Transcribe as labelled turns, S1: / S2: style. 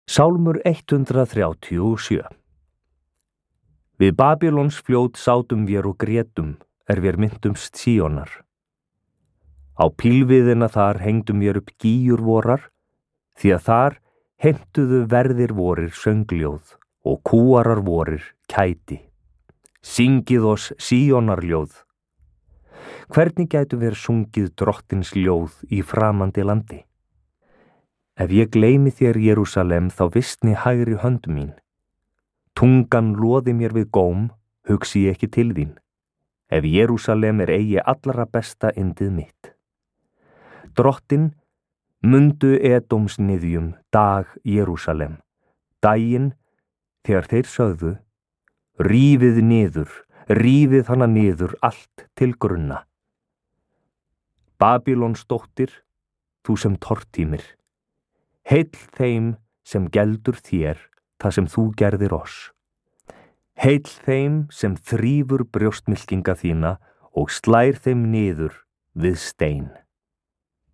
S1: Sálmur 137. Við Babylons fljót sátum vér og grétum, vér myndumst Síonar. Á pílviðina þar hengdum vér upp gíjur vorar, því að þar heimtuðu verðir vorir söngljóð og kúarar vorir kæti. Syngið oss Síonarljóð. Hvernig gætum við sungið drottins ljóð í framandi landi? Ef ég gleymi þér, Jerúsalem, þá vistni hægri hönd mín. Tungan loði mér við góm, hugsi ég ekki til þín. Ef Jerúsalem eigi allra besta yndið mitt. Drottin, mundu Edóms niðjum dag Jerúsalem, daginn þegar þeir sögðu, rífið hana niður allt til grunna. Babylons dóttir, þú sem tortímir, heill þeim sem geldur þér það sem þú gerðir oss. Heill þeim sem þrífur brjóstmylkinga þína og slær þeim niður við stein.